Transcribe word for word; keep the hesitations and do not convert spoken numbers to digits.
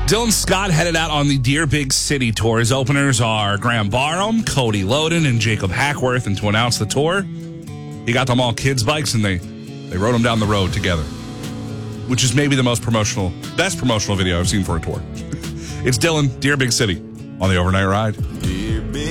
Dylan Scott headed out on the Dear Big City tour. His openers are Graham Barham, Cody Loden, and Jacob Hackworth. And to announce the tour, he got them all kids' bikes, and they, they rode them down the road together, which is maybe the most promotional, best promotional video I've seen for a tour. It's Dylan, Dear Big City, on the Overnight Ride.